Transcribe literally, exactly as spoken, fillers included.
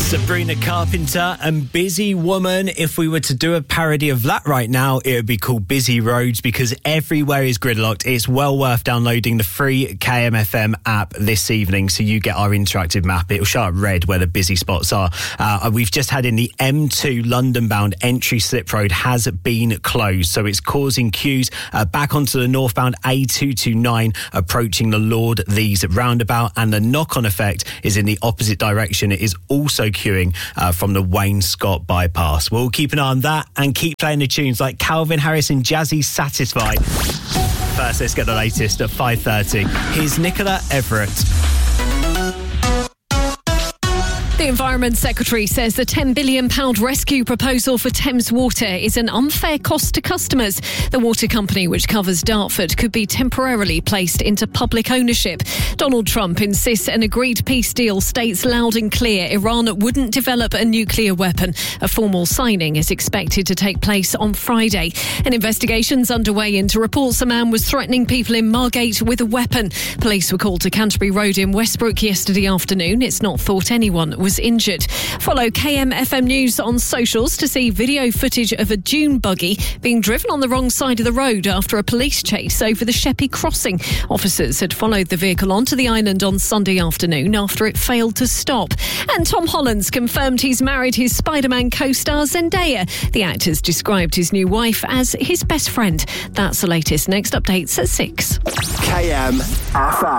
Sabrina Carpenter and Busy Woman. If we were to do a parody of that right now, it would be called Busy Roads, because everywhere is gridlocked. It's well worth downloading the free K M F M app this evening so you get our interactive map. It'll show up red where the busy spots are. Uh, we've just had in the M two London-bound entry slip road has been closed, so it's causing queues uh, back onto the northbound A two twenty-nine approaching the Lord These roundabout, and the knock-on effect is in the opposite direction. It is also queuing uh, from the Wayne Scott bypass. We'll keep an eye on that and keep playing the tunes like Calvin Harris and Jazzy's Satisfied. First, let's get the latest at five thirty. Here's Nicola Everett. The Environment Secretary says the ten billion pounds rescue proposal for Thames Water is an unfair cost to customers. The water company, which covers Dartford, could be temporarily placed into public ownership. Donald Trump insists an agreed peace deal states loud and clear Iran wouldn't develop a nuclear weapon. A formal signing is expected to take place on Friday. An investigation's underway into reports a man was threatening people in Margate with a weapon. Police were called to Canterbury Road in Westbrook yesterday afternoon. It's not thought anyone was injured. Follow K M F M News on socials to see video footage of a dune buggy being driven on the wrong side of the road after a police chase over the Sheppey crossing. Officers had followed the vehicle onto the island on Sunday afternoon after it failed to stop. And Tom Holland's confirmed he's married his Spider-Man co-star Zendaya. The actor's described his new wife as his best friend. That's the latest. Next updates at six. K M F M.